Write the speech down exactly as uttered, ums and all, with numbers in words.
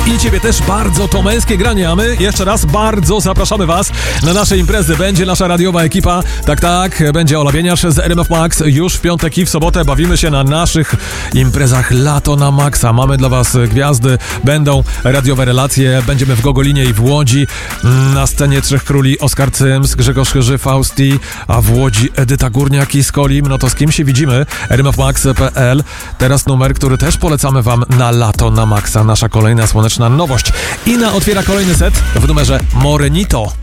I ciebie też bardzo to męskie granie, a my jeszcze raz bardzo zapraszamy was na nasze imprezy. Będzie nasza radiowa ekipa, tak, tak, będzie Ola Bieniarz z R M F Max już w piątek i w sobotę. Bawimy się na naszych imprezach Lato na Maxa. Mamy dla was gwiazdy, będą radiowe relacje, będziemy w Gogolinie i w Łodzi. Na scenie Trzech Króli Oskar Cyms, Grzegorz Chyży, Fausti, a w Łodzi Edyta Górniak i Skolim. No to z kim się widzimy? R M F Max kropka P L. Teraz numer, który też polecamy wam na Lato na Maxa. Nasza kolejna słoneczna nowość. Ina otwiera kolejny set w numerze Morenito.